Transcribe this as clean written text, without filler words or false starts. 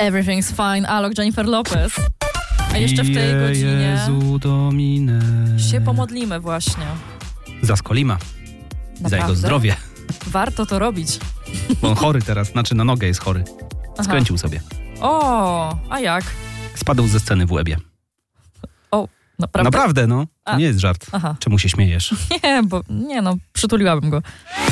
Everything's fine, Alok, Jennifer Lopez. A jeszcze w tej godzinie Jezu Domine. się pomodlimy właśnie. Za Skolima. Za jego zdrowie. Warto to robić. Bo on chory teraz, znaczy na nogę jest chory. Skręcił sobie. O, a jak? Spadł ze sceny w łebie. O, naprawdę? Naprawdę, no. To nie jest żart. Aha. Czemu się śmiejesz? Nie, przytuliłabym go.